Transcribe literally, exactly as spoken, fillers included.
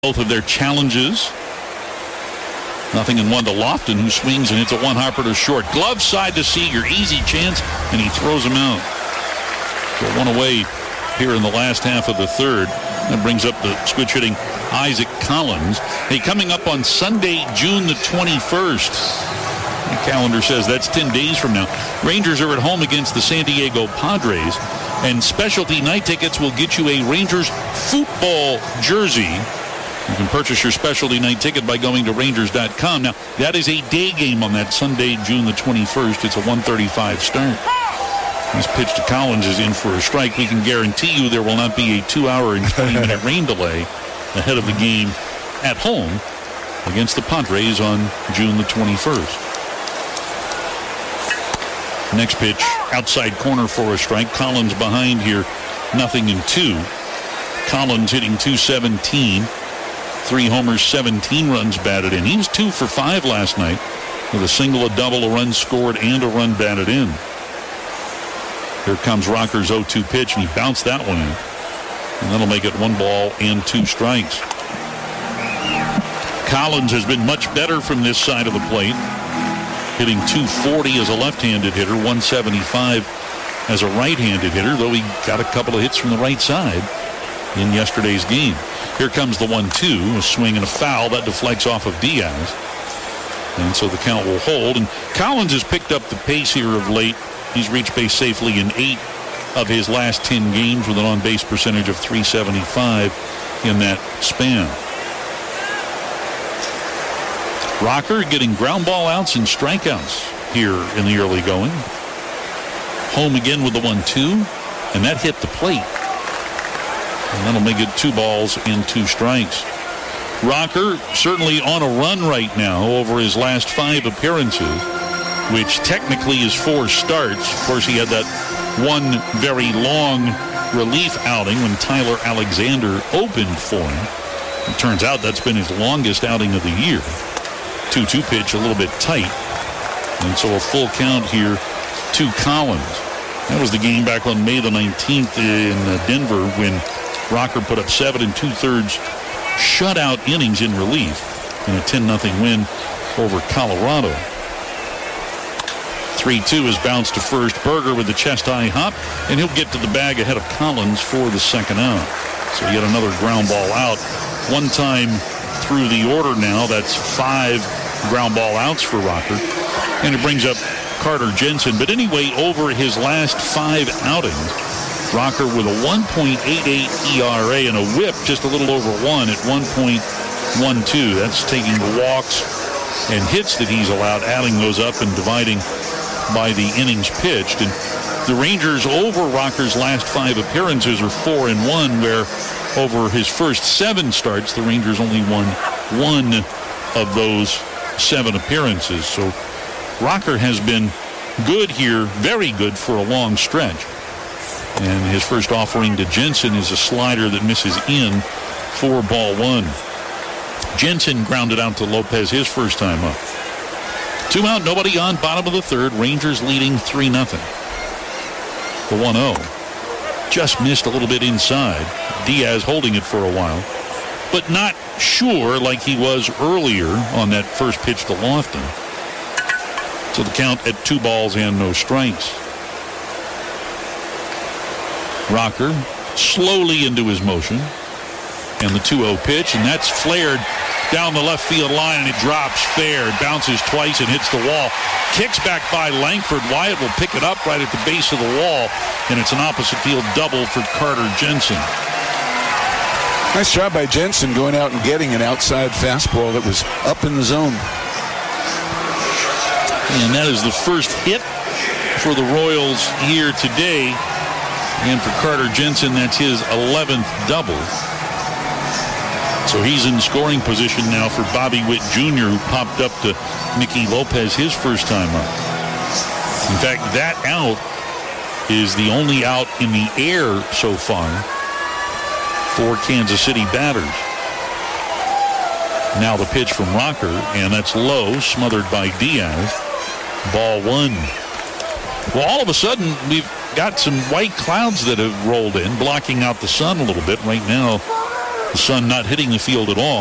both of their challenges. Nothing in one to Lofton, who swings and hits a one-hopper to short. Glove side to Seager, easy chance, and he throws him out. So one away here in the last half of the third. That brings up the switch hitting Isaac Collins. Hey, coming up on Sunday, June the twenty-first. The calendar says that's ten days from now. Rangers are at home against the San Diego Padres, and specialty night tickets will get you a Rangers football jersey. You can purchase your specialty night ticket by going to Rangers dot com. Now, that is a day game on that Sunday, June the twenty-first. It's a one thirty-five start. This pitch to Collins is in for a strike. We can guarantee you there will not be a two-hour and twenty-minute rain delay ahead of the game at home against the Padres on June the twenty-first. Next pitch, outside corner for a strike. Collins behind here, nothing in two. Collins hitting two seventeen. Three homers, seventeen runs batted in. He was two for five last night with a single, a double, a run scored, and a run batted in. Here comes Rocker's oh two pitch, and he bounced that one in. And that'll make it one ball and two strikes. Collins has been much better from this side of the plate, hitting two forty as a left-handed hitter, one seventy-five as a right-handed hitter, though he got a couple of hits from the right side in yesterday's game. Here comes the one two, a swing and a foul that deflects off of Diaz. And so the count will hold. And Collins has picked up the pace here of late. He's reached base safely in eight of his last ten games with an on-base percentage of three seventy-five in that span. Rocker getting ground ball outs and strikeouts here in the early going. Home again with the one two, and that hit the plate. And that'll make it two balls and two strikes. Rocker certainly on a run right now over his last five appearances, which technically is four starts. Of course, he had that one very long relief outing when Tyler Alexander opened for him. It turns out that's been his longest outing of the year. two two pitch, a little bit tight. And so a full count here to Collins. That was the game back on May the nineteenth in Denver when Rocker put up seven and two-thirds shutout innings in relief in a ten nothing win over Colorado. three two is bounced to first. Berger with the chest-high hop, and he'll get to the bag ahead of Collins for the second out. So yet another ground ball out. One time through the order now, that's five ground ball outs for Rocker. And it brings up Carter Jensen. But anyway, over his last five outings, Rocker with a one point eight eight E R A and a whip just a little over one at one point one two. That's taking the walks and hits that he's allowed, adding those up and dividing by the innings pitched. And the Rangers over Rocker's last five appearances are four and one, where over his first seven starts, the Rangers only won one of those seven appearances. So Rocker has been good here, very good for a long stretch. And his first offering to Jensen is a slider that misses in for ball one. Jensen grounded out to Lopez his first time up. Two out, nobody on, bottom of the third. Rangers leading three nothing. The one oh. Just missed a little bit inside. Diaz holding it for a while, but not sure like he was earlier on that first pitch to Lofton. So the count at two balls and no strikes. Rocker slowly into his motion, and the two oh pitch, and that's flared down the left field line, and it drops fair. It bounces twice and hits the wall. Kicks back by Langford. Wyatt will pick it up right at the base of the wall, and it's an opposite field double for Carter Jensen. Nice job by Jensen going out and getting an outside fastball that was up in the zone. And that is the first hit for the Royals here today. And for Carter Jensen, that's his eleventh double. So he's in scoring position now for Bobby Witt Junior, who popped up to Nicky Lopez his first time up. In fact, that out is the only out in the air so far for Kansas City batters. Now the pitch from Rocker, and that's low, smothered by Diaz. Ball one. Well, all of a sudden, we've got some white clouds that have rolled in, blocking out the sun a little bit. Right now, The sun not hitting the field at all.